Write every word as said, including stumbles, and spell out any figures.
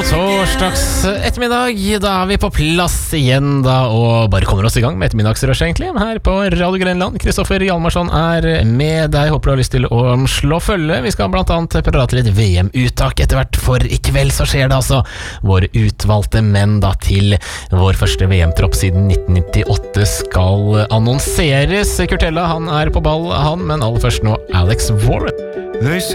torsdags ettermiddag, da er vi på plass igjen da, og bare kommer oss i gang med ettermiddagsrush egentlig, her på Radio Grenland. Kristoffer Hjalmarsson er med deg, håper du har lyst til å slå følge. Vi skal blant annet prate litt V M-uttak etter hvert, for i kveld så skjer det altså våre utvalgte menn da til vår første V M-tropp siden nitten nittiåtte skal annonseres. Kurtella, han er på ball han, men aller først nå Alex Warren. They say